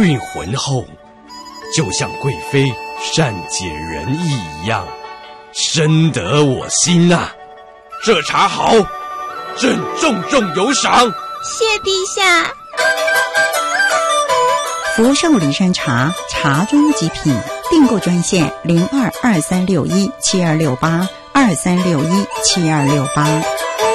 韵浑厚，就像贵妃善解人意一样，深得我心呐。这茶好，朕重重有赏。 谢陛下。 福寿梨山茶，茶中极品。订购专线0223617268，23617268。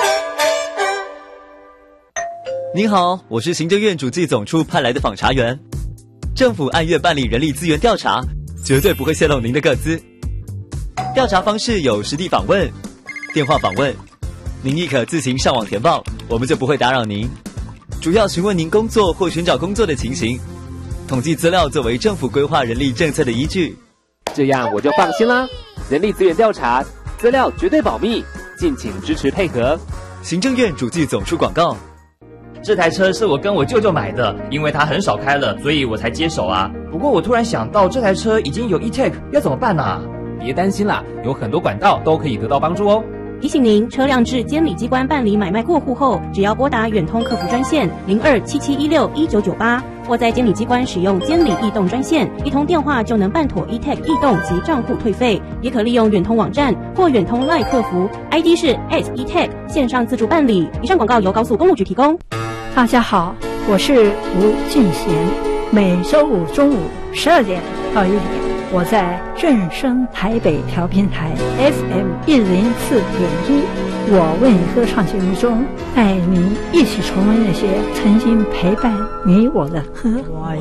您好，我是行政院主计总处派来的访查员。政府按月办理人力资源调查，绝对不会泄露您的个资。调查方式有实地访问、电话访问，您亦可自行上网填报，我们就不会打扰您。主要询问您工作或寻找工作的情形，统计资料作为政府规划人力政策的依据。 这样我就放心啦。人力资源调查资料绝对保密，敬请支持配合。 行政院主计总处广告。 这台车是我跟我舅舅买的，因为他很少开了，所以我才接手啊。不过我突然想到，这台车已经有 e-tag， 要怎么办啊？ 别担心啦，有很多管道都可以得到帮助哦。 提醒您，车辆至监理机关办理买卖过户后，只要拨打远通客服专线0277161998，或在监理机关使用监理易动专线，一通电话就能办妥 e-tag 易动及账户退费。也可利用远通网站或远通 LINE 客服 ，ID 是 @e-tag 线上自助办理。以上广告由高速公路局提供。 大家好，我是吴俊贤，每周五中午12点到1点，我在正声台北调频台 FM104.1，我为你歌唱节目中，带您一起重温那些曾经陪伴你我的歌。